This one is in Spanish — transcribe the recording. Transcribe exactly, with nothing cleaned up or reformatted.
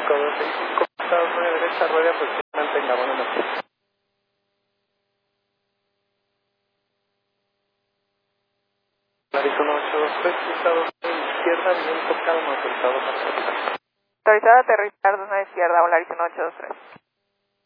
cinco dos seis cinco, Estados Unidos derecha, rueda aproximadamente en la buena noche. Polaris uno ocho dos tres, Estados Unidos izquierda, viento calmo, autorizado para aterrizar. Autorizado a aterrizar, zona izquierda, Polaris uno ocho dos tres.